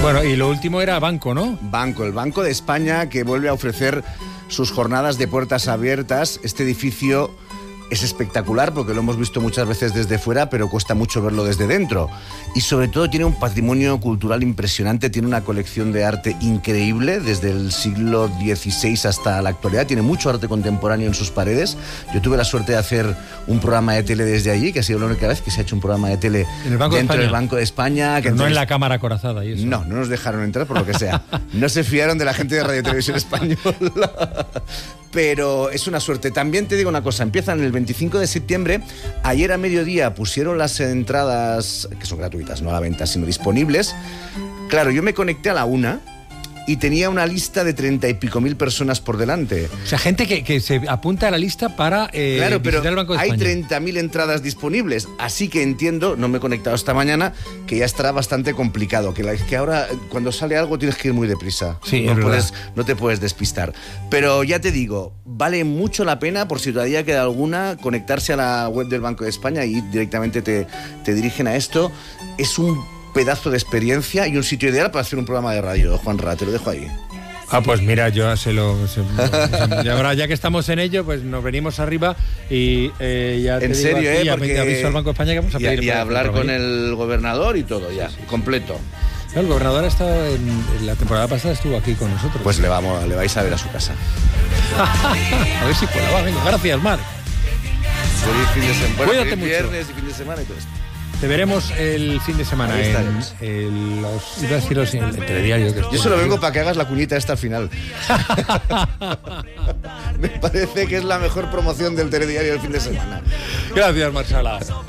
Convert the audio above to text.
Bueno, y lo último era Banco, ¿no? Banco, el Banco de España, que vuelve a ofrecer sus jornadas de puertas abiertas. Este edificio es espectacular porque lo hemos visto muchas veces desde fuera, pero cuesta mucho verlo desde dentro. Y sobre todo tiene un patrimonio cultural impresionante, tiene una colección de arte increíble desde el siglo XVI hasta la actualidad. Tiene mucho arte contemporáneo en sus paredes. Yo tuve la suerte de hacer un programa de tele desde allí, que ha sido la única vez que se ha hecho un programa de tele dentro del Banco de España. Que no en la cámara acorazada y eso. No nos dejaron entrar por lo que sea. No se fiaron de la gente de Radio Televisión Española. Pero es una suerte. También te digo una cosa, empiezan el 25 de septiembre. Ayer a mediodía pusieron las entradas, que son gratuitas, no a la venta, sino disponibles. Claro, yo me conecté a la 1 y tenía una lista de 30 y pico mil personas por delante. O sea, gente que se apunta a la lista para claro, pero visitar el Banco de hay España. 30.000 entradas disponibles, así que entiendo, no me he conectado esta mañana, que ya estará bastante complicado, que ahora cuando sale algo tienes que ir muy deprisa. Sí, no te puedes despistar. Pero ya te digo, vale mucho la pena, por si todavía queda alguna, conectarse a la web del Banco de España y directamente te dirigen a esto. Es un pedazo de experiencia y un sitio ideal para hacer un programa de radio, Juanra, te lo dejo ahí. Ah, pues mira, yo y ahora ya que estamos en ello, pues nos venimos arriba y ya te en digo serio, aquí, porque aviso al Banco de España que vamos a pedir y a hablar con el gobernador y todo ya, sí. Completo. No, el gobernador ha estado en la temporada pasada, estuvo aquí con nosotros. Pues le vais a ver a su casa. A ver si puedo. Venga, gracias, Marc. Feliz fin de semana. Cuídate mucho. Viernes y fin de semana y todo esto. Te veremos el fin de semana en el telediario. Yo solo vengo para que hagas la cuñita esta al final. Me parece que es la mejor promoción del telediario del fin de semana. Gracias, Marc Sala.